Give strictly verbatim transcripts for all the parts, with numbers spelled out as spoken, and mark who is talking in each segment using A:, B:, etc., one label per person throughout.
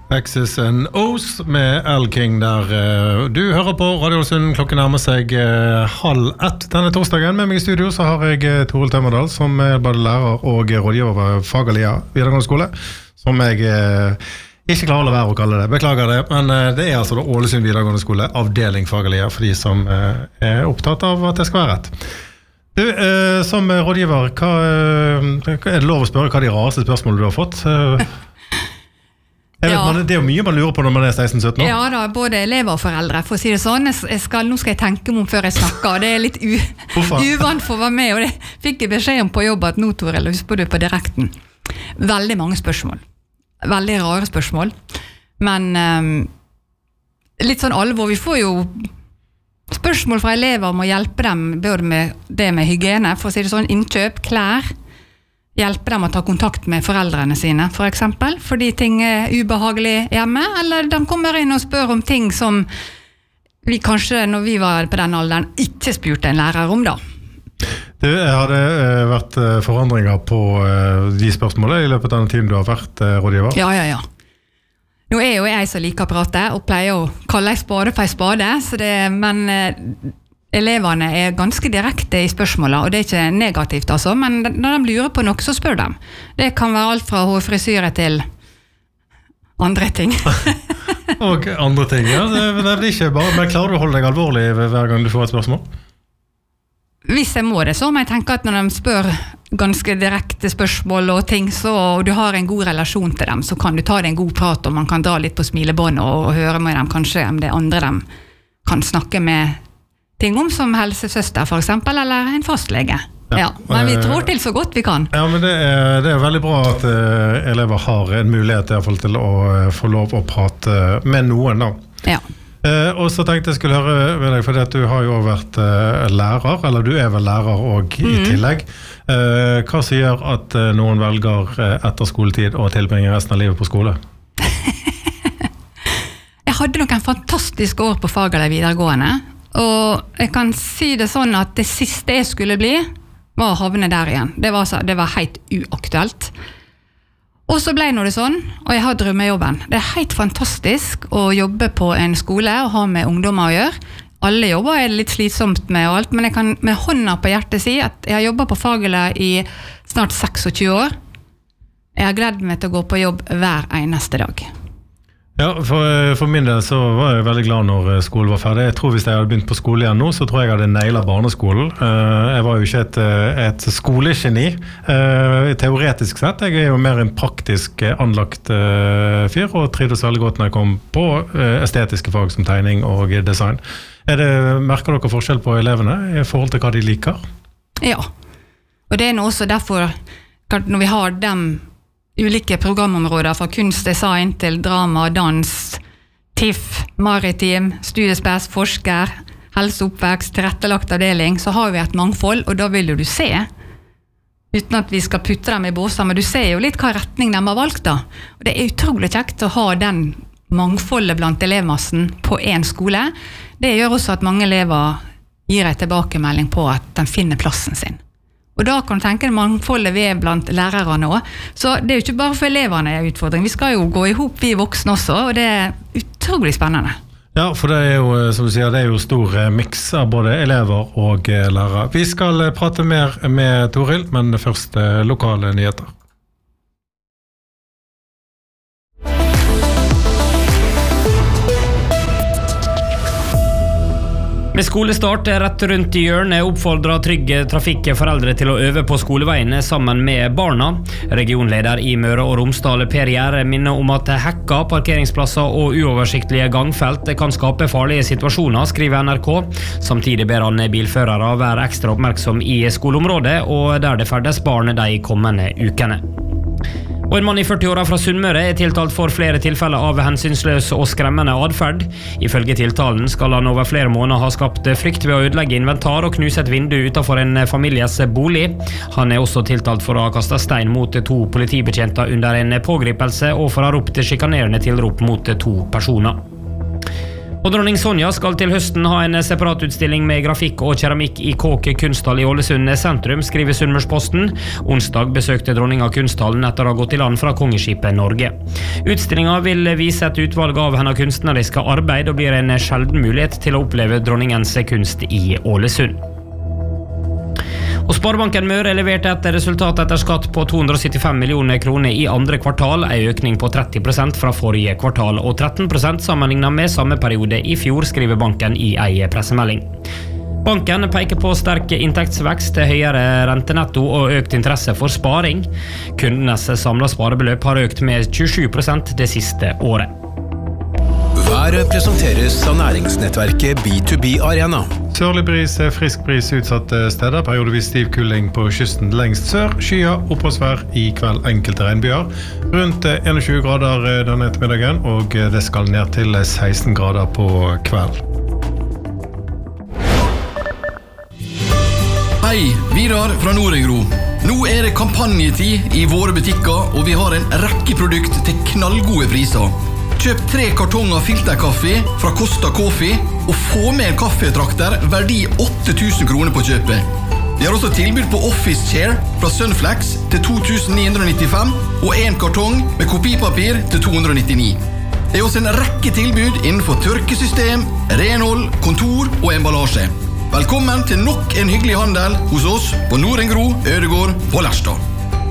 A: X's and O's med L-King der. Du hører på Radio Ålesund, klokken nærmer seg halv ett denne torsdagen. Med meg i studio så har jeg Toril Tømmerdal, som er både lærer og rådgiver ved Fagalia videregående skole, som jeg ikke klarer å la være å kalle det. Beklager det, men det er altså da Ålesund videregående skole, avdeling Fagalia, for de som er opptatt av at det skal være rett. Du, som rådgiver, hva, er det lov å spørre hva de rareste spørsmålene du har fått? Jeg vet, ja. man, det er jo mye man lurer på når man er seksten sytten år.
B: Ja da, både elever og foreldre, for å si det sånn. Jeg skal, nå skal jeg tenke meg om før jeg snakker, og det er litt u, uvant for å være med, og det fikk jeg beskjed om på jobb at nå, Toril, husker du på direkten. Veldig mange spørsmål. Veldig rare spørsmål. Men um, litt sånn alvor, vi får jo spørsmål fra elever om å hjelpe dem både med det med hygiene, for å si det sånn, innkjøp, klær, hjelpe dem å ta kontakt med foreldrene sine, for eksempel, fordi ting er ubehagelig hjemme, eller de kommer inn og spør om ting som vi kanskje, når vi var på den alderen, ikke spurte en lærer om da.
A: Det hadde vært forandringer på de spørsmålene i løpet av den tiden du har vært rådgiver?
B: Ja, ja, ja. Nå er jo jeg så like å prate, og pleier å kalle jeg spade på en spade, så det, men elevene er ganske direkte i spørsmålene, og det er ikke negativt altså, men når de lurer på noe, så spør de. Det kan være alt fra hårfrisyre til andre ting.
A: Og andre ting, ja. Det, det er ikke bare, men klarer du å holde deg alvorlig hver gang du får et spørsmål?
B: Hvis jeg må det, så må jeg tenke at når de spør ganske direkte spørsmål og ting, så, og du har en god relasjon til dem, så kan du ta det en god prat, og man kan dra litt på smilebånd og, og høre med dem kanskje om det andre de kan snakke med ting om, som helsesøster for eksempel, eller en fastlege. Ja, ja, men vi tror til så godt vi kan.
A: Ja, men det er, det er veldig bra at uh, elever har en mulighet i hvert fall til å uh, få lov å prate med noen da.
B: Ja.
A: Uh, og så tenkte jeg skulle høre med deg, for du har jo vært uh, lærer, eller du er vel lærer også mm. i tillegg. Uh, hva sier at uh, noen velger uh, etter skoletid å tilbringe resten av livet på skole?
B: Jeg hadde noen fantastiske år på Fagalia videregående, og jeg kan si det sånn at det siste jeg skulle bli var å havne der igjen. Det var, så, det var helt uaktuelt. Og så ble nå det sånn, og jeg har drømmejobben. Det er helt fantastisk å jobbe på en skole og ha med ungdommer å gjøre. Alle jobber er litt slitsomt med og alt, men jeg kan med hånda på hjertet si at jeg har jobbet på Fagalia i snart tjueseks år. Jeg har gledd meg til å gå på jobb hver eneste dag.
A: Ja, for, for min del så var jeg veldig glad når skolen var ferdig. Jeg tror hvis jeg hadde begynt på skole igjen nå, så tror jeg jeg hadde nailet barneskolen. Jeg var jo ikke et, et skolegeni, teoretisk sett. Jeg er jo mer en praktisk anlagt fyr, og trivdes veldig godt når jeg kom på estetiske fag som tegning og design. Er det, merker dere forskjell på elevene i forhold til hva de liker?
B: Ja, og det er nå også derfor, når vi har dem ulike programområder fra kunstdesign til drama, dans, T I F, maritim, studiespes, forsker, helseoppvekst, tilrettelagt avdeling, så har vi et mangfold, og da vil du se, uten at vi skal putte dem i båser, men du ser jo litt hva retning de har valgt da. Og det er utrolig kjekt å ha den mangfoldet blant elevmassen på en skole. Det gjør også at mange elever gir en tilbakemelding på at de finner plassen sin. Og da kan du tenke mangfoldet vi er blant lærere nå. Så det er jo ikke bare for eleverne en utfordring. Vi skal jo gå ihop vi voksne også, og det er utrolig spennende.
A: Ja, for det er jo, som du sier, det er jo stor mix av både elever og lærere. Vi skal prate mer med Toril, men først lokale nyheter.
C: Med skolestart rett rundt i hjørnet oppfordrer Trygge Trafikk foreldre til å øve på skoleveiene sammen med barna. Regionleder i Møre og Romsdal Per Gjære minner om at hekka, parkeringsplasser og uoversiktlige gangfelt kan skape farlige situasjoner, skriver N R K. Samtidig ber han bilførere være ekstra oppmerksom i skoleområdet og der det ferdes barn de kommende ukene. Og en mann i førti-åra fra Sunnmøre er tiltalt for flere tilfeller av hensynsløs og skremmende adferd. Ifølge tiltalen skal han over flere måneder ha skapt frykt ved å ødelegge inventar og knuse et vindu utenfor en families bolig. Han er også tiltalt for å ha kastet stein mot to politibetjenter under en pågripelse og for å ha ropt sjikanerende tilrop mot to personer. Og dronning Sonja skal til høsten ha en separat utstilling med grafikk og keramikk i Kåke kunsthall i Ålesund sentrum, skriver Sunnmørsposten. Onsdag besøkte dronninga kunsthallen etter å ha gått i land fra kongeskipet Norge. Utstillinga vil vise et utvalg av hennes kunstneriske arbeid og blir en sjelden mulighet til å oppleve dronningens kunst i Ålesund. Og Sparebanken Møre leverte et resultat etter skatt på to hundre og syttifem millioner kroner i andre kvartal, en økning på tretti prosent fra forrige kvartal og tretten prosent sammenlignet med samme periode i fjor, skriver banken i en pressemelding. Banken peker på sterk inntektsvekst, høyere rentenetto og økt interesse for sparing. Kundenes samlet sparebeløp har økt med tjuesju prosent det siste året.
D: Været presenteres av næringsnettverket B to B Arena.
A: Sørlig bris, frisk bris utsatte steder, periodevis stiv kuling på kysten lengst sør, skyer, oppholdsvær i kveld enkelte regnbyer, rundt tjueen grader denne ettermiddagen, og det skal ned til seksten grader på kveld.
E: Hei, Vidar fra Norengro. Nå er det kampanjetid i våre butikker, og vi har en rekke produkt til knallgode priser. Kjøp tre kartonger filterkaffe fra Costa Coffee og få med en kaffetrakter verdi åtte tusen kroner på kjøpet. Vi har også tilbud på Office Chair fra Sunflex til to tusen ni hundre nittifem og en kartong med kopipapir til to hundre nittini. Det er også en rekke tilbud innenfor tørkesystem, renhold, kontor og emballasje. Velkommen til nok en hyggelig handel hos oss på Norengro, Ødegård og Lerstad.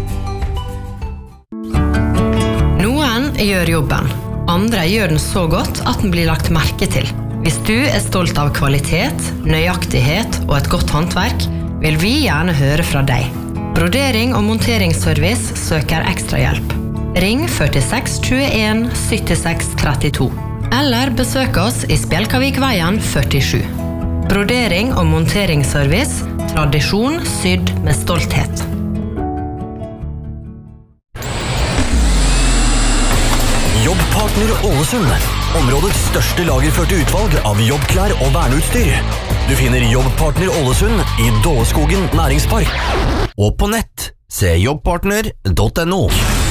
F: Noen gjør jobben. Andre gjør den så godt at den blir lagt merke til. Hvis du er stolt av kvalitet, nøyaktighet og et godt håndverk, vil vi gjerne høre fra deg. Brodering og monteringsservice søker ekstra hjelp. Ring førtiseks tjueen syttiseks trettito. Eller besøk oss i Spjelkavikveien førtisju. Brodering og monteringsservice, tradisjon sydd med stolthet.
G: Jobbpartner Ålesund, områdets største lagerførte utvalg av jobbklær og verneutstyr. Du finner Jobbpartner Ålesund i Dåleskogen næringspark. Og på nett, se jobbpartner punktum no.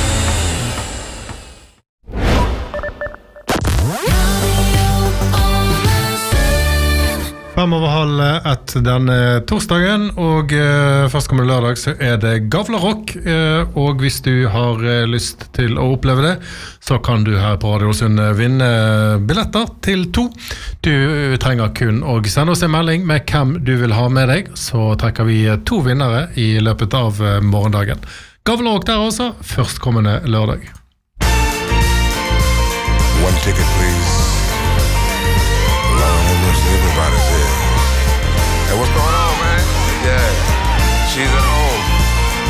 A: Fem over halv ett denne torsdagen, og eh, først kommer lørdag så er det Gavlarock, eh, og hvis du har eh, lyst til å oppleve det, så kan du her på Radio Ålesund vinne billetter til to. Du trenger kun å sende oss en melding med hvem du vil ha med deg, så trekker vi to vinnere i løpet av eh, morgendagen. Gavlarock der også, førstkommende lørdag.
H: One ticket, please. Everybody's here. Hey, what's going on, man? Yeah, she's at home.